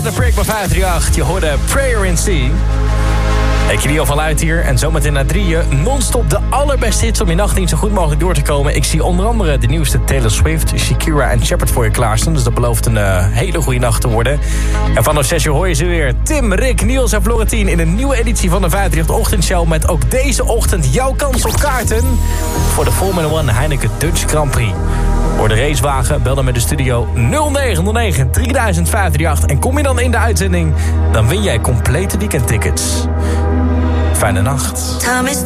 de Prick bij 538. Je hoorde Prayer in Sea. Ik jullie al van uit hier. En zometeen na 3 non-stop de allerbeste hits om je nachtdienst zo goed mogelijk door te komen. Ik zie onder andere de nieuwste Taylor Swift, Shakira en Shepard voor je klaarstaan. Dus dat belooft een hele goede nacht te worden. En vanaf 6 uur hoor je ze weer. Tim, Rick, Niels en Florentien in een nieuwe editie van de 538-ochtendshow. Met ook deze ochtend jouw kans op kaarten voor de Formula 1 Heineken Dutch Grand Prix. Voor de racewagen, bel dan met de studio 0909 3058. En kom je dan in de uitzending, dan win jij complete weekendtickets. Fijne nacht.